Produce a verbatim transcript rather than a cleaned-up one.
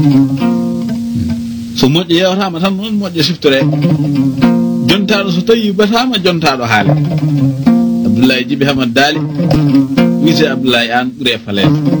so moƴƴo yewtama tan noon moƴƴo siftore jontaɗo so tawi batama jontaɗo haale Abdoulaye Djiby Hamad Daly wiyete Abdoulaye An ɓuure falede